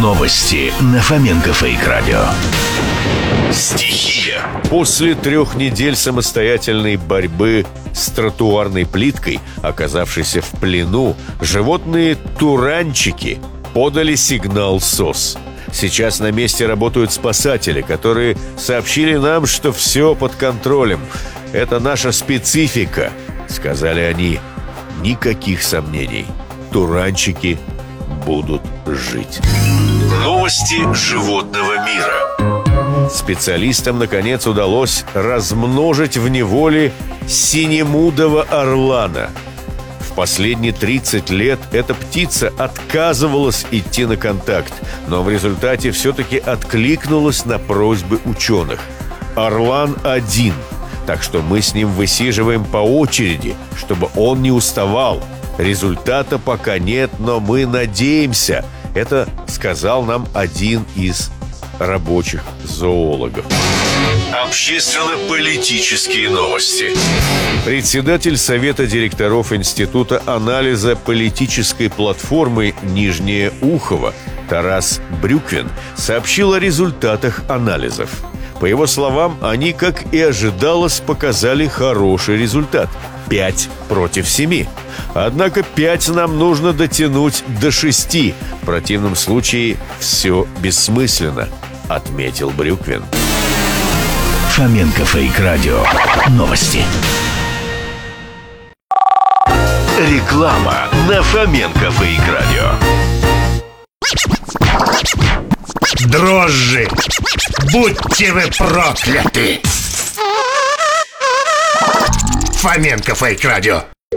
Новости на Фоменко Фейк Радио. Стихия. После 3 недель самостоятельной борьбы с тротуарной плиткой, оказавшейся в плену, животные туранчики подали сигнал СОС. Сейчас на месте работают спасатели, которые сообщили нам, что все под контролем. Это наша специфика, сказали они. Никаких сомнений. Туранчики будут жить. Новости животного мира. Специалистам, наконец, удалось размножить в неволе синемудого орлана. В последние 30 лет эта птица отказывалась идти на контакт, но в результате все-таки откликнулась на просьбы ученых. Орлан один, так что мы с ним высиживаем по очереди, чтобы он не уставал. Результата пока нет, но мы надеемся. Это сказал нам один из рабочих зоологов. Общественно-политические новости. Председатель Совета директоров Института анализа политической платформы «Нижнее Ухово» Тарас Брюквин сообщил о результатах анализов. По его словам, они, как и ожидалось, показали хороший результат – 5 против 7. Однако 5 нам нужно дотянуть до 6. В противном случае все бессмысленно, отметил Брюквин. Фоменко Фейк Радио. Новости. Реклама на Фоменко Фейк Радио. Дрожжи! Будьте вы прокляты! Фоменко Фейк Радио.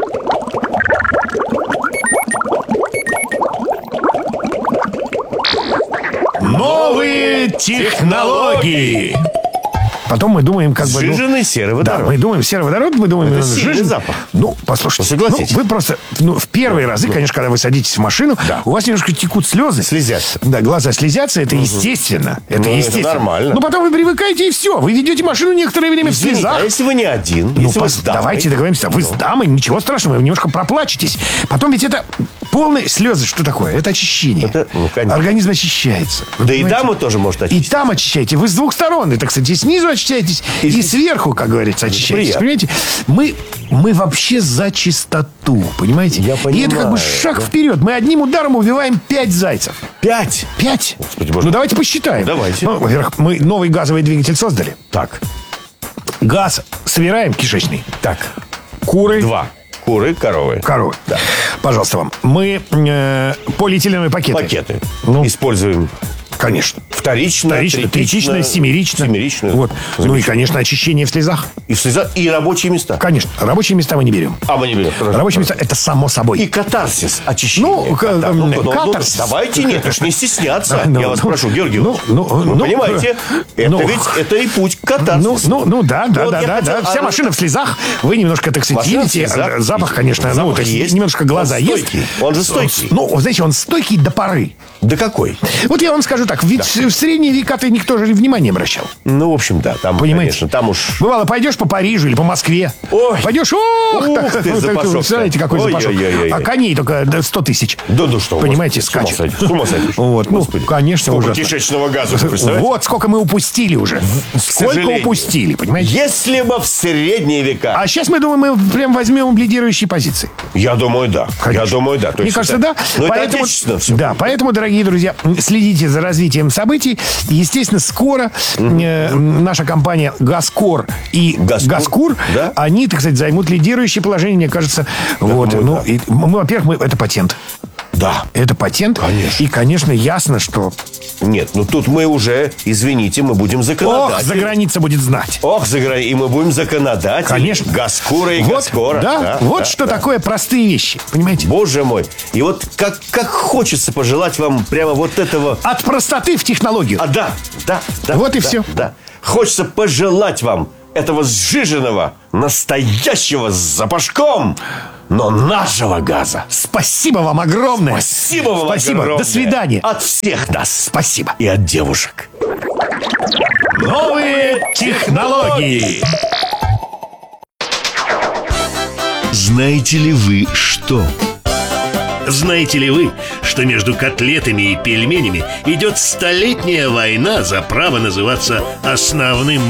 Новые технологии. Потом мы думаем, как бы... Сжиженный сероводород. Да, мы думаем сероводород, мы думаем... Это сильный запах. Ну, послушайте, согласитесь. вы просто... в первые разы, конечно, когда вы садитесь в машину, у вас немножко текут слезы. Слезятся. Да, глаза слезятся, это естественно. Это естественно. Это нормально. Но потом вы привыкаете, и все. Вы ведете машину некоторое время в слезах. А если вы не один? Ну, если вы с дамой? давайте договоримся. Вы с дамой, ничего страшного, вы немножко проплачетесь. Потом ведь это полные слезы. Что такое? Это очищение. Организм очищается. Да и дама тоже может очистить. И там очищаете. Вы с двух сторон. И, так сказать, и снизу очищаетесь, и сверху, как говорится, очищаетесь. Понимаете? Мы вообще за чистоту. Понимаете? Я понимаю. И это как бы шаг вперед. Мы одним ударом убиваем 5 зайцев. 5? 5? Господи, боже. Ну, давайте посчитаем. Давайте. Ну, во-первых, мы новый газовый двигатель создали. Так. Газ собираем кишечный. Так. Куры. 2. Куры, коровы. Коровы. Да. Пожалуйста, вам. Мы полиэтиленовые пакеты. Пакеты. Ну, используем. Конечно. Вторично, третично, семерично. Вот. Ну и, конечно, очищение в слезах. И в слезах, и рабочие места. Конечно. Рабочие места мы не берем. Мы не берем. Рабочие места – это само собой. И катарсис, очищение. Катарсис. Давайте, нет, уж не стесняться. Я вас прошу, Георгий. Вы ну, понимаете, это ведь это и путь к катарсису. Да. Вся машина в слезах. Вы немножко, так сказать, видите. Запах, конечно, есть. Немножко глаза есть. Он же стойкий. Ну, знаете, он стойкий до поры. Да какой? Вот я вам скажу так. Ведь в средние века-то никто же внимания не обращал. Ну, в общем, да. Там, понимаете? Конечно, там уж... Бывало, пойдешь по Парижу или по Москве. Ой. Пойдешь, знаете, какой запашок. А коней только 100 тысяч. Да что понимаете, скачут. С ума сойдешь. Вот, конечно, сколько ужасно. кишечного газа, вы представляете? Вот, сколько мы упустили уже. Сколько упустили, понимаете? Если бы в средние века. А сейчас мы думаем, мы прям возьмем лидирующие позиции. Я думаю, да. Конечно. Я думаю, да. Мне кажется, да. Но это отечественно все. Да, поэтому, дорогие друзья, следите за развитием событий. Естественно, скоро наша компания «Газкор» и «Газкур», да? они, так сказать, займут лидирующее положение, мне кажется. Вот. Во-первых, это патент. Да. Это патент. Конечно. И, конечно, ясно, что... Нет, тут мы уже, извините, мы будем законодатель. Ох, за граница будет знать. И мы будем законодатель. Конечно. Газкура и Газкора. Да, что такое простые вещи, понимаете? Боже мой. И вот как хочется пожелать вам прямо вот этого... От простоты в технологию. Да. Вот и все. Да. Хочется пожелать вам этого сжиженного, настоящего, с запашком, но нашего газа. Спасибо вам огромное. Спасибо вам огромное. До свидания. От всех нас. Спасибо. И от девушек. Новые технологии. Знаете ли вы что? Знаете ли вы, что между котлетами и пельменями идет столетняя война за право называться основным